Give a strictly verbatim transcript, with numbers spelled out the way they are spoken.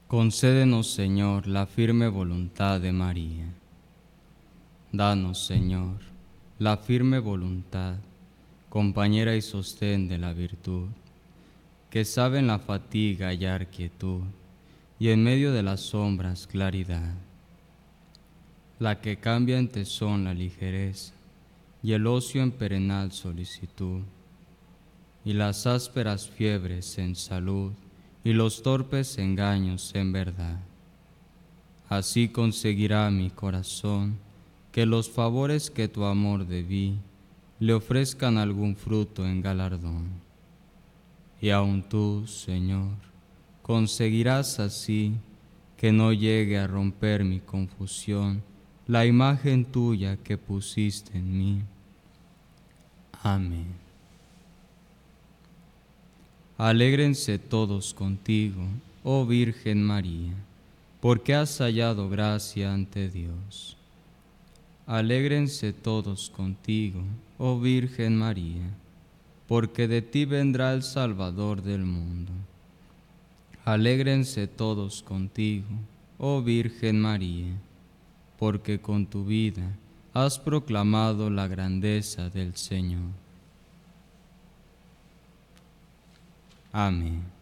Concédenos, Señor, la firme voluntad de María. Danos, Señor, la firme voluntad, compañera y sostén de la virtud, que sabe en la fatiga hallar quietud y en medio de las sombras claridad, la que cambia en tesón la ligereza y el ocio en perenal solicitud, y las ásperas fiebres en salud y los torpes engaños en verdad. Así conseguirá mi corazón que los favores que tu amor debí le ofrezcan algún fruto en galardón. Y aun tú, Señor, conseguirás así que no llegue a romper mi confusión la imagen tuya que pusiste en mí. Amén. Alégrense todos contigo, oh Virgen María, porque has hallado gracia ante Dios. Alégrense todos contigo, oh Virgen María, porque de ti vendrá el Salvador del mundo. Alégrense todos contigo, oh Virgen María, porque con tu vida has proclamado la grandeza del Señor. Amén.